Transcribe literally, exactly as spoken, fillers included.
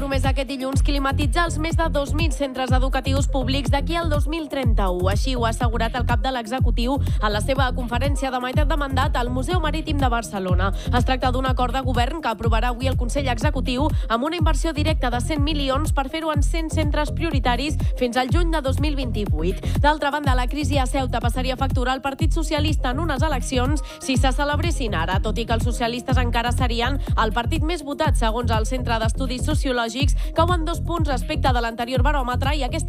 promès aquest dilluns climatitzar els més de dos mil centres educatius públics d'aquí al dos mil trenta-u. Així ho ha assegurat el cap de l'executiu en la seva conferència de meitat de mandat al Museu Marítim de Barcelona. Es tracta d'un acord de govern que aprovarà avui el Consell Executiu amb una inversió directa de cent milions per fer-ho en cent centres prioritaris fins al juny de dos mil vint-i-vuit. D'altra banda, la crisi a Ceuta passaria a facturar al Partit Socialista en unes eleccions si se celebressin ara, tot i que els socialistes encara serien el partit més votat segons el Centre d'Estudis Sociològics, cauen dos punts respecte de l'anterior baròmetre i aquesta